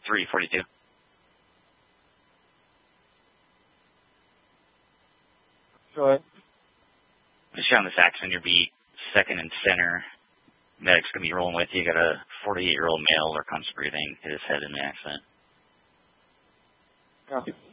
342. Go ahead. Just on this accident, your beat, second and center. Medic's going to be rolling with you. You got a 48-year-old male or constant breathing, hit his head in the accident. Copy.